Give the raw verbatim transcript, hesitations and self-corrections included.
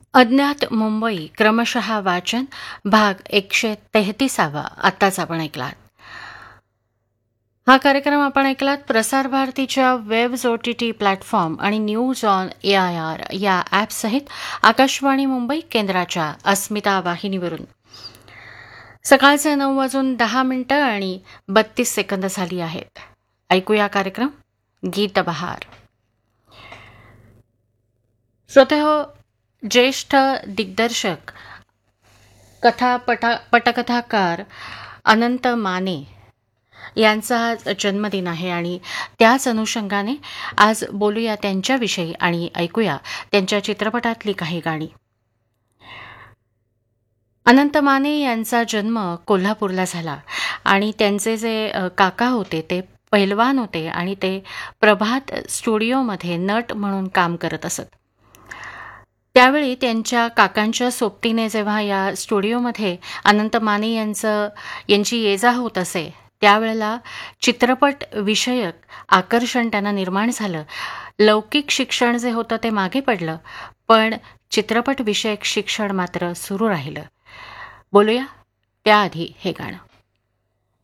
अज्ञात मुंबई क्रमशः वाचन भाग एकशे तेहतीसावा आत्ताच आपण ऐकलात. हा कार्यक्रम आपण ऐकलात प्रसार भारतीच्या webs O T T platform आणि news on A I R या ॲपसहित आकाशवाणी मुंबई केंद्राच्या अस्मिता वाहिनीवरून. सकाळचे नऊ वाजून दहा मिनिटं आणि बत्तीस सेकंद झाली आहेत. ऐकूया कार्यक्रम गीतबहार. श्रोतेहो, ज्येष्ठ दिग्दर्शक कथा पटा पटकथाकार अनंत माने यांचा आज जन्मदिन आहे आणि त्याच अनुषंगाने आज बोलूया त्यांच्याविषयी आणि ऐकूया त्यांच्या चित्रपटातली काही गाणी. अनंत माने यांचा जन्म कोल्हापूरला झाला आणि त्यांचे जे अ, काका होते ते पैलवान होते आणि ते प्रभात स्टुडिओमध्ये नट म्हणून काम करत असत. त्यावेळी त्यांच्या काकांच्या सोबतीने जेव्हा या स्टुडिओमध्ये अनंत माने यांचं यांची ये-जा होत असे, त्यावेळेला चित्रपट विषयक आकर्षण त्यांना निर्माण झालं. लौकिक शिक्षण जे होतं ते मागे पडलं, पण चित्रपट विषयक शिक्षण मात्र सुरू राहिलं. बोलूया त्याआधी हे गाणं.